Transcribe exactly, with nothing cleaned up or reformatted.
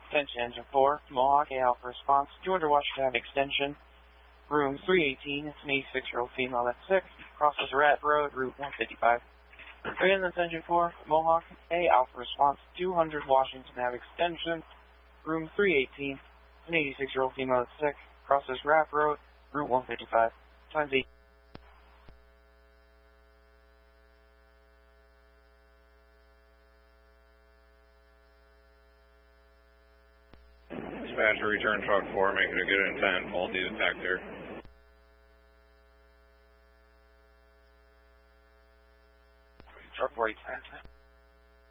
Attention Engine four, Mohawk A Alpha response, two hundred Washington Ave extension, room three eighteen, it's an eighty-six-year-old female that's sick, crosses Rat Road, route one fifty-five. Again, that's Engine four, Mohawk A Alpha response, two hundred Washington Ave extension, room three eighteen, it's an eighty-six-year-old female that's sick, crosses Rat Road, route one fifty-five. Times eight. Dispatcher, return truck four, making a good intent, faulty detector. Truck four eight ten.